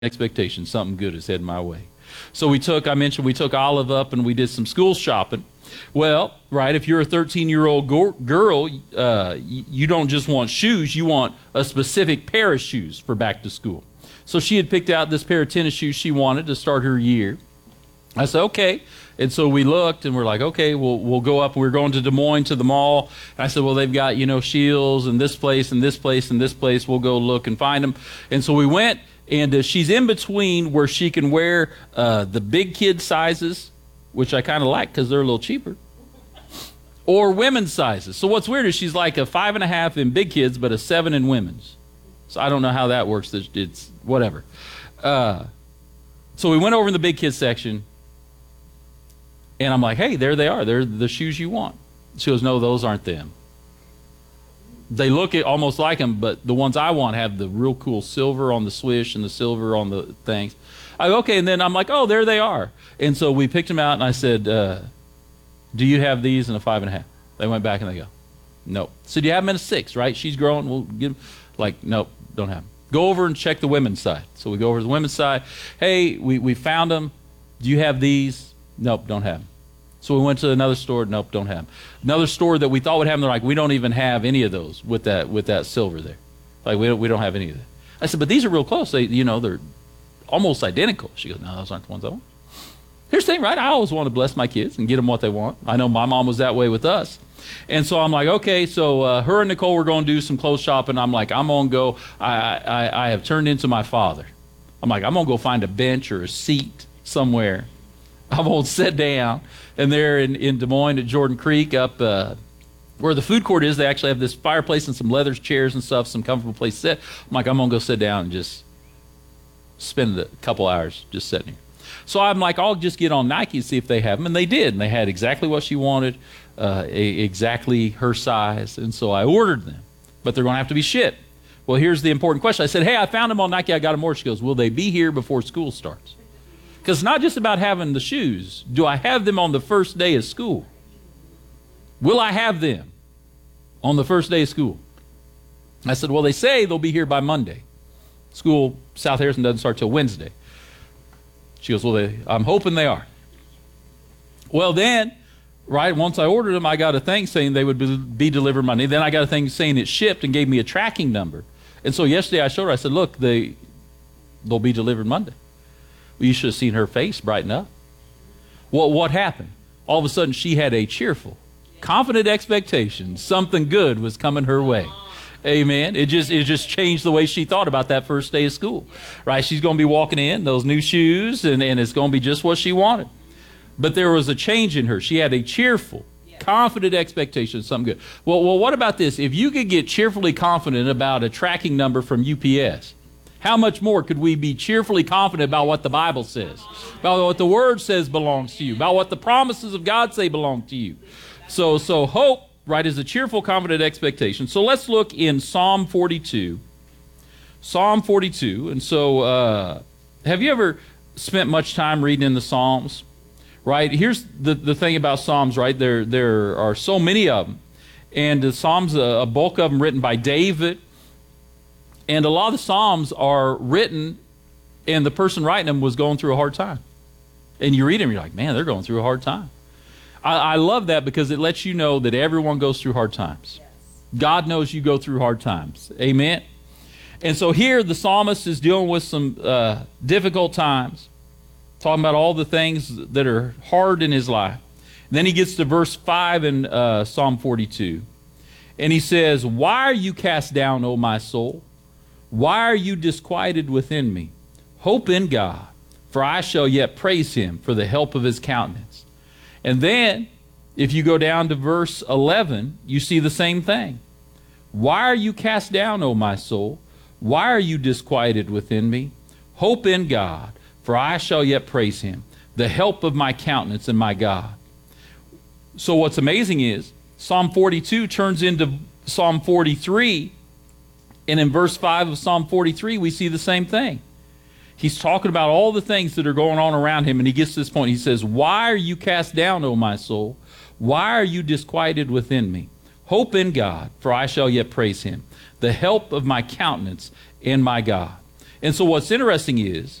expectation. Something good is heading my way. So I mentioned we took Olive up and we did some school shopping. Well, right, if you're a 13-year-old girl, you don't just want shoes, you want a specific pair of shoes for back to school. So she had picked out this pair of tennis shoes she wanted to start her year. I said, okay. And so we looked and we're like, okay, we'll go up. We're going to Des Moines to the mall. And I said, well, they've got, Shields and this place and this place and this place. We'll go look and find them. And so we went, and she's in between where she can wear the big kid sizes, which I kind of like because they're a little cheaper, or women's sizes. So what's weird is she's like a 5.5 in big kids, but a 7 in women's. So I don't know how that works. It's whatever. So we went over in the big kids section, and I'm like, hey, there they are. They're the shoes you want. She goes, no, those aren't them. They look almost like them, but the ones I want have the real cool silver on the swish and the silver on the things. I go, okay, and then I'm like, oh, there they are. And so we picked them out, and I said, do you have these in a 5.5? They went back, and they go, nope. So do you have them in a 6, right? She's growing. We'll give them. Like, nope, don't have them. Go over and check the women's side. So we go over to the women's side. Hey, we found them. Do you have these? Nope, don't have them. So we went to another store. Nope, don't have them. Another store that we thought would have them. They're like, we don't even have any of those with that silver there. Like we don't have any of that. I said, but these are real close. They're almost identical. She goes, no, those aren't the ones I want. Here's the thing, right? I always want to bless my kids and get them what they want. I know my mom was that way with us. And so I'm like, okay, so her and Nicole were going to do some clothes shopping. I'm like, I'm going to go. I have turned into my father. I'm like, I'm going to go find a bench or a seat somewhere. I'm going to sit down. And there in Des Moines at Jordan Creek up where the food court is, they actually have this fireplace and some leather chairs and stuff, some comfortable place to sit. I'm like, I'm going to go sit down and just spend a couple hours just sitting here. So I'm like, I'll just get on Nike and see if they have them. And they did. And they had exactly what she wanted, exactly her size. And so I ordered them. But they're going to have to be shipped. Well, here's the important question. I said, hey, I found them on Nike. I got them ordered. She goes, will they be here before school starts? Because it's not just about having the shoes. Do I have them on the first day of school? Will I have them on the first day of school? I said, well, they say they'll be here by Monday. School, South Harrison, doesn't start till Wednesday. She goes, well, I'm hoping they are. Well, then, right, once I ordered them, I got a thing saying they would be delivered Monday. Then I got a thing saying it shipped and gave me a tracking number. And so yesterday I showed her, I said, look, they'll be delivered Monday. Well, you should have seen her face brighten up. Well, what happened? All of a sudden, she had a cheerful, confident expectation. Something good was coming her way. Amen. It just changed the way she thought about that first day of school. Right? She's going to be walking in those new shoes, and it's going to be just what she wanted. But there was a change in her. She had a cheerful, confident expectation of something good. Well, what about this? If you could get cheerfully confident about a tracking number from UPS, how much more could we be cheerfully confident about what the Bible says, about what the Word says belongs to you, about what the promises of God say belong to you? So hope, right, is a cheerful, confident expectation. So let's look in Psalm 42. Psalm 42. And so have you ever spent much time reading in the Psalms? Right? Here's the thing about Psalms, right? There are so many of them. And the Psalms, a bulk of them written by David. And a lot of the Psalms are written, and the person writing them was going through a hard time. And you read them, you're like, man, they're going through a hard time. I love that because it lets you know that everyone goes through hard times. Yes. God knows you go through hard times. Amen? And so here the psalmist is dealing with some difficult times, talking about all the things that are hard in his life. And then he gets to verse 5 in Psalm 42. And he says, why are you cast down, O my soul? Why are you disquieted within me? Hope in God, for I shall yet praise him for the help of his countenance. And then, if you go down to verse 11, you see the same thing. Why are you cast down, O my soul? Why are you disquieted within me? Hope in God, for I shall yet praise him, the help of my countenance and my God. So what's amazing is, Psalm 42 turns into Psalm 43, and in verse 5 of Psalm 43, we see the same thing. He's talking about all the things that are going on around him, and he gets to this point. He says, why are you cast down, O my soul? Why are you disquieted within me? Hope in God, for I shall yet praise him, the help of my countenance and my God. And so what's interesting is